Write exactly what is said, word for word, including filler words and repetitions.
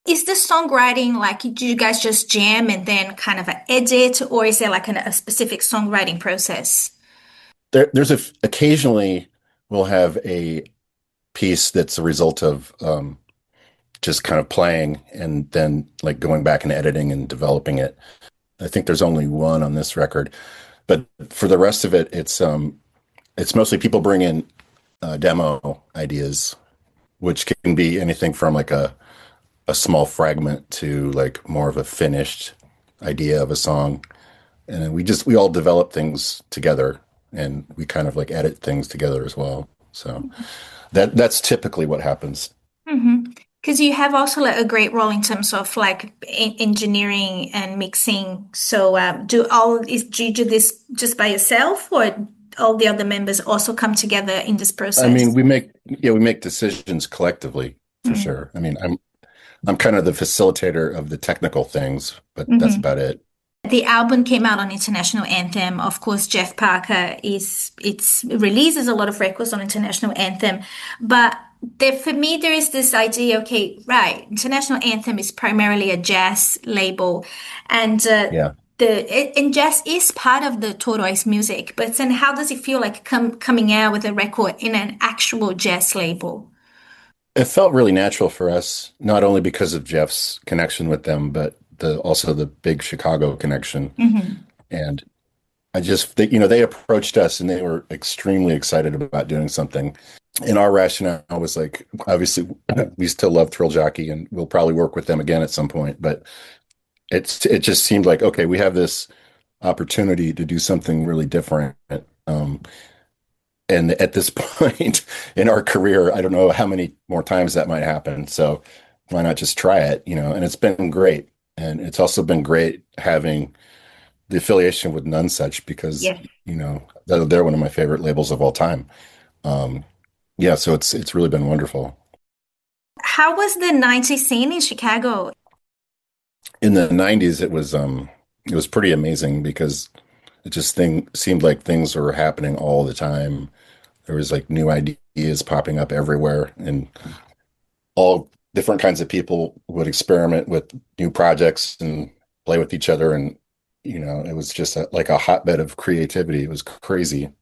is the songwriting like, do you guys just jam and then kind of edit, or is there like an, a specific songwriting process? There, there's a occasionally we'll have a piece that's a result of um, just kind of playing and then like going back and editing and developing it. I think there's only one on this record, but for the rest of it, it's um, it's mostly people bring in uh, demo ideas, which can be anything from like a a small fragment to like more of a finished idea of a song. And then we just we all develop things together and we kind of like edit things together as well. So that that's typically what happens. Mm-hmm. Because you have also like a great role in terms of like en- engineering and mixing. So, um, do all is do you do this just by yourself, or all the other members also come together in this I mean, process? we make yeah, we make decisions collectively for sure. I mean, I'm I'm kind of the facilitator of the technical things, but that's Mm-hmm. about it. The album came out on International Anthem. Of course, Jeff Parker is it's releases a lot of records on International Anthem, but there for me there is this idea. Okay, right, International Anthem is primarily a jazz label, and uh, Yeah. the it, and jazz is part of the Tortoise music. But then, how does it feel like come, coming out with a record in an actual jazz label? It felt really natural for us, not only because of Jeff's connection with them, but the also the big Chicago connection. Hmm. And I just, they, you know, they approached us and they were extremely excited about doing something. And our rationale was like, obviously, we still love Thrill Jockey and we'll probably work with them again at some point. But it's it just seemed like, okay, we have this opportunity to do something really different. Um, and at this point in our career, I don't know how many more times that might happen. So why not just try it, you know? And it's been great. And it's also been great having the affiliation with Nonesuch because, Yeah. you know, they're, they're one of my favorite labels of all time. Um, yeah, so it's it's really been wonderful. How was the nineties scene in Chicago? In the nineties, it was um it was pretty amazing because it just thing seemed like things were happening all the time. There was like new ideas popping up everywhere, and all different kinds of people would experiment with new projects and play with each other. And, you know, it was just a, like a hotbed of creativity. It was crazy.